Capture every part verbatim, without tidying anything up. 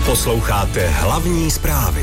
Posloucháte hlavní zprávy.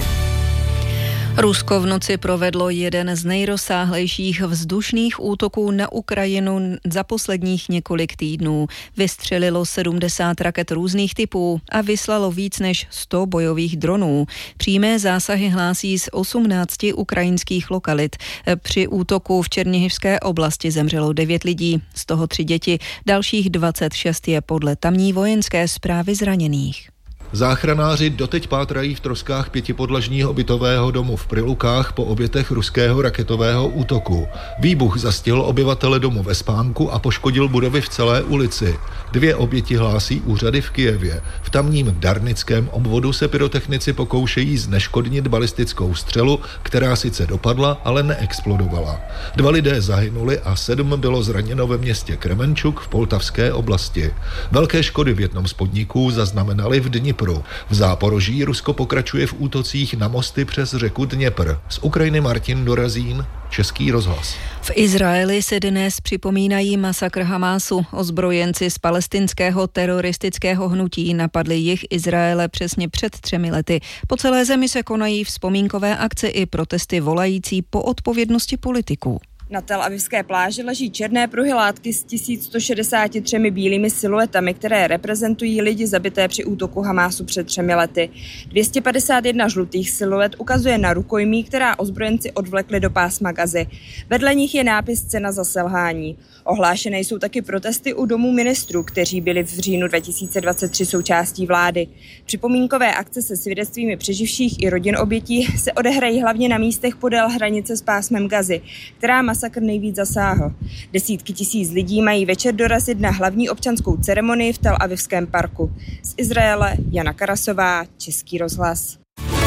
Rusko v noci provedlo jeden z nejrozsáhlejších vzdušných útoků na Ukrajinu za posledních několik týdnů. Vystřelilo sedmdesát raket různých typů a vyslalo víc než sto bojových dronů. Přímé zásahy hlásí z osmnácti ukrajinských lokalit. Při útoku v Černihivské oblasti zemřelo devět lidí, z toho tři děti. Dalších dvacet šest je podle tamní vojenské správy zraněných. Záchranáři doteď pátrají v troskách pětipodlažního bytového domu v Prilukách po obětech ruského raketového útoku. Výbuch zastihl obyvatele domu ve spánku a poškodil budovy v celé ulici. Dvě oběti hlásí úřady v Kyjevě. V tamním darnickém obvodu se pyrotechnici pokoušejí zneškodnit balistickou střelu, která sice dopadla, ale neexplodovala. Dva lidé zahynuli a sedm bylo zraněno ve městě Kremenčuk v Poltavské oblasti. Velké škody v jednom z podniků zaznamenali v Dnipru. V Záporoží Rusko pokračuje v útocích na mosty přes řeku Dněpr. Z Ukrajiny Martin Dorazín, Český rozhlas. V Izraeli se dnes připomínají masakr Hamásu. Ozbrojenci z palestinského teroristického hnutí napadli jih Izraele přesně před třemi lety. Po celé zemi se konají vzpomínkové akce i protesty volající po odpovědnosti politiků. Na Tel Avivské pláži leží černé pruhy látky s tisíc sto šedesáti třemi bílými siluetami, které reprezentují lidi zabité při útoku Hamásu před třemi lety. dvě stě padesát jedna žlutých siluet ukazuje na rukojmí, která ozbrojenci odvlekli do pásma Gazy. Vedle nich je nápis Cena za selhání. Ohlášené jsou taky protesty u domů ministrů, kteří byli v říjnu dva tisíce dvacet tři součástí vlády. Připomínkové akce se svědectvími přeživších i rodin obětí se odehrají hlavně na místech podél hranice s pásmem Gazy, která masakr nejvíc zasáhl. Desítky tisíc lidí mají večer dorazit na hlavní občanskou ceremonii v Tel Avivském parku. Z Izraele Jana Karasová, Český rozhlas.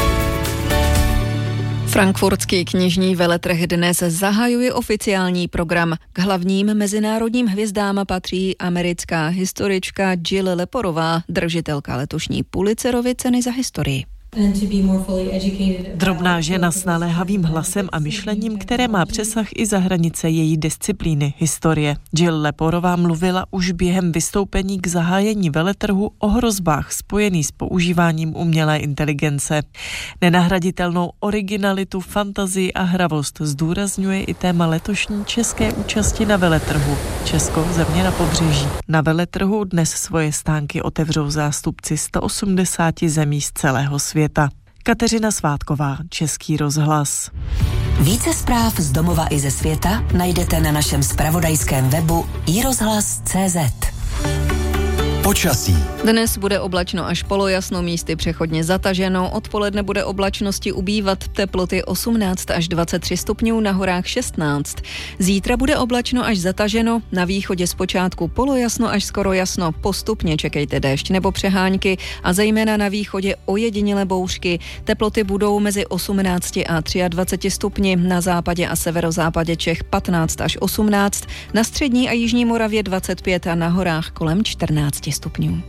Frankfurtský knižní veletrh dnes zahajuje oficiální program. K hlavním mezinárodním hvězdám patří americká historička Jill Leporová, držitelka letošní Pulitzerovy ceny za historii. Drobná žena s naléhavým hlasem a myšlením, které má přesah i za hranice její disciplíny, historie. Jill Leporová mluvila už během vystoupení k zahájení veletrhu o hrozbách spojených s používáním umělé inteligence. Nenahraditelnou originalitu, fantazii a hravost zdůrazňuje i téma letošní české účasti na veletrhu. Česko, země na pobřeží. Na veletrhu dnes svoje stánky otevřou zástupci sto osmdesáti zemí z celého světa. Kateřina Svátková, Český rozhlas. Více zpráv z domova i ze světa najdete na našem zpravodajském webu i rozhlas tečka cé zet. Počasí. Dnes bude oblačno až polojasno, místy přechodně zataženo. Odpoledne bude oblačnosti ubývat, teploty osmnáct až dvacet tři stupňů, na horách šestnáct. Zítra bude oblačno až zataženo, na východě zpočátku polojasno až skoro jasno. Postupně čekejte déšť nebo přehánky a zejména na východě ojedinělé bouřky. Teploty budou mezi osmnáct a dvacet tři stupni, na západě a severozápadě Čech patnáct až osmnáct, na střední a jižní Moravě dvacet pět a na horách kolem čtrnáct stupňů.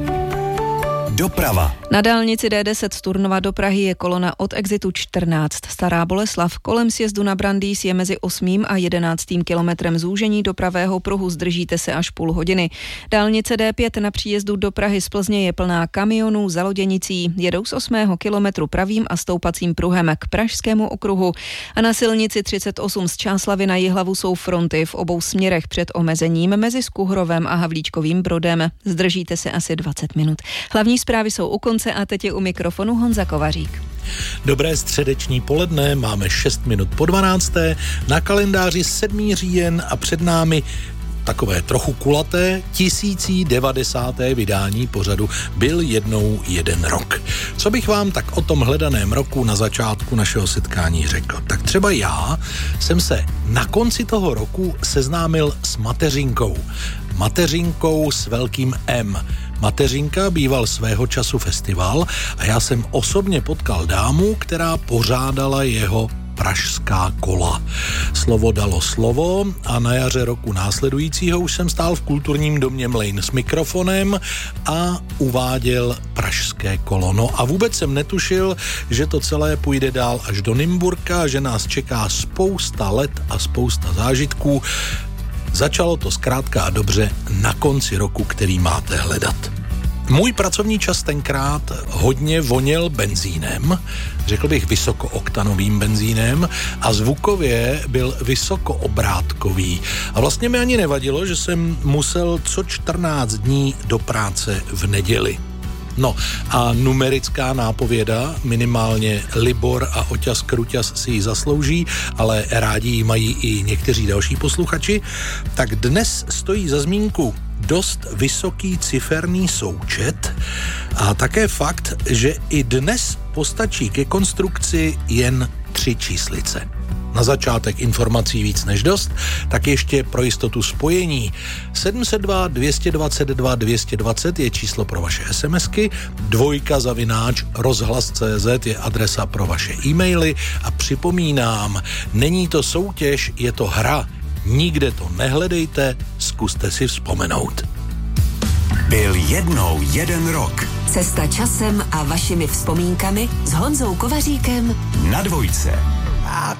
Doprava. Na dálnici D deset z Turnova do Prahy je kolona od exitu čtrnáct Stará Boleslav. Kolem sjezdu na Brandýs je mezi osmým a jedenáctým kilometrem zúžení do pravého pruhu, zdržíte se až půl hodiny. Dálnice D pět na příjezdu do Prahy z Plzně je plná kamionů za Loděnicí. Jedou z osmého kilometru pravým a stoupacím pruhem k Pražskému okruhu. A na silnici třicet osm z Čáslavy na Jihlavu jsou fronty v obou směrech před omezením mezi Skuhrovem a Havlíčkovým Brodem. Zdržíte se asi dvacet minut. Hlavní zprávy jsou u konce a teď je u mikrofonu Honza Kovařík. Dobré středeční poledne, máme šest minut po dvanácté, na kalendáři sedmý říjen a před námi takové trochu kulaté tisící devadesáté vydání pořadu Byl jednou jeden rok. Co bych vám tak o tom hledaném roku na začátku našeho setkání řekl? Tak třeba já jsem se na konci toho roku seznámil s mateřinkou. Mateřinkou s velkým M. Mateřinka býval svého času festival a já jsem osobně potkal dámu, která pořádala jeho Pražská kola. Slovo dalo slovo a na jaře roku následujícího už jsem stál v kulturním domě Mlejn s mikrofonem a uváděl Pražské kolo. No a vůbec jsem netušil, že to celé půjde dál až do Nymburka, že nás čeká spousta let a spousta zážitků. Začalo to zkrátka a dobře na konci roku, který máte hledat. Můj pracovní čas tenkrát hodně voněl benzínem, řekl bych vysokooktanovým benzínem a zvukově byl vysokoobrátkový. A vlastně mi ani nevadilo, že jsem musel co čtrnáct dní do práce v neděli. No a numerická nápověda, minimálně Libor a Oťas Kruťas si ji zaslouží, ale rádi ji mají i někteří další posluchači, tak dnes stojí za zmínku dost vysoký ciferný součet a také fakt, že i dnes postačí ke konstrukci jen tři číslice. Na začátek informací víc než dost, tak ještě pro jistotu spojení. sedm set dva, dvě stě dvacet dva, dvě stě dvacet je číslo pro vaše SMSky, dvojka zavináč rozhlas tečka cé zet je adresa pro vaše e-maily a připomínám, není to soutěž, je to hra. Nikde to nehledejte, zkuste si vzpomenout. Byl jednou jeden rok. Cesta časem a vašimi vzpomínkami s Honzou Kovaříkem Na dvojce. A